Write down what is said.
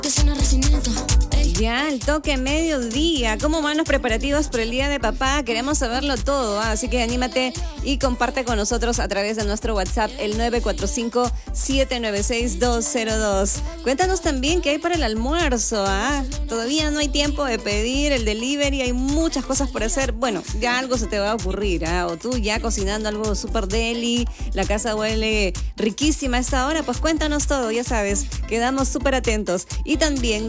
Ya, el toque mediodía. ¿Cómo van los preparativos por el Día de Papá? Queremos saberlo todo, ¿ah? Así que anímate y comparte con nosotros a través de nuestro WhatsApp, el 945-796-202. Cuéntanos también qué hay para el almuerzo, ¿ah? Todavía no hay tiempo de pedir el delivery, hay muchas cosas por hacer. Bueno, ya algo se te va a ocurrir, ¿ah? O tú ya cocinando algo súper deli, la casa huele riquísima a esta hora, pues cuéntanos todo, ya sabes, quedamos súper atentos. Y también